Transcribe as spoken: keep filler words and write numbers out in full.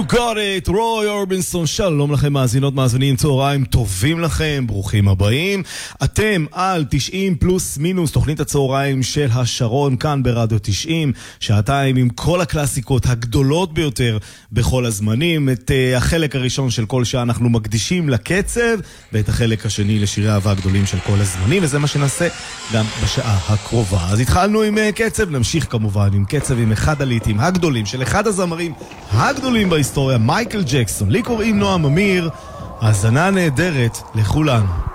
You got it, רוי אורבינסון, שלום לכם מאזינות מאזינים, צהריים טובים לכם, ברוכים הבאים. אתם על תשעים פלוס מינוס, תוכנית הצהריים של השרון, כאן ברדיו תשעים, שעתיים עם כל הקלאסיקות הגדולות ביותר בכל הזמנים. את uh, החלק הראשון של כל שעה אנחנו מקדישים לקצב, ואת החלק השני לשירי אהבה הגדולים של כל הזמנים, וזה מה שנעשה גם בשעה הקרובה. אז התחלנו עם uh, קצב, נמשיך כמובן עם קצב, עם אחד הליטים הגדולים של אחד הזמרים הגדולים בהיסטוריה, מייקל ג'קסון. לי קוראים נועם אמיר, האזנה נהדרת לכולנו.